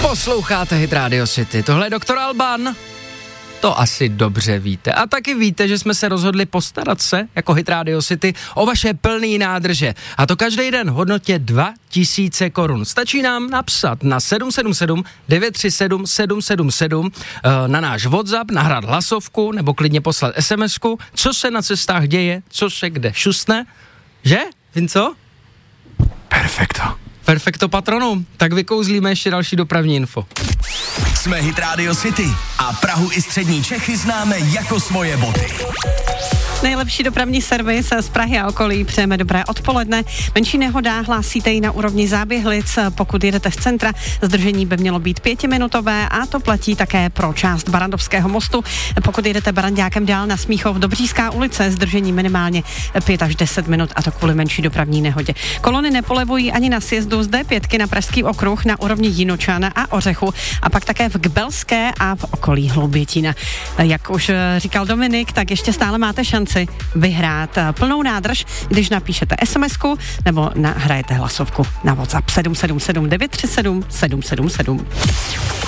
Posloucháte Hit Radio City, tohle je Doktor Alban. To asi dobře víte. A taky víte, že jsme se rozhodli postarat se, jako Hit Radio City, o vaše plný nádrže. A to každý den v hodnotě 2000 korun. Stačí nám napsat na 777 937 777 na náš WhatsApp, nahrát hlasovku nebo klidně poslat SMSku, co se na cestách děje, co se kde šustne. Že? Vinco? Perfekto patronu. Tak vykouzlíme ještě další dopravní info. Jsme Hit Radio City a Prahu i střední Čechy známe jako svoje boty. Nejlepší dopravní servis z Prahy a okolí. Přejeme dobré odpoledne. Menší nehoda hlásíte ji na úrovni Záběhlic. Pokud jedete z centra, zdržení by mělo být 5minutové a to platí také pro část Barrandovského mostu. Pokud jedete Baranďákem dál na Smíchov, Dobřížská ulice, zdržení minimálně 5 až 10 minut a to kvůli menší dopravní nehodě. Kolony nepolevují ani na sjezdu z D5 na Pražský okruh na úrovni Jinočana a Ořechu a pak také v Gbelské a v okolí Hloubětína. Jak už říkal Dominik, tak ještě stále máte šanci vyhrát plnou nádrž, když napíšete SMSku nebo nahrajete hlasovku na WhatsApp 777 937 777.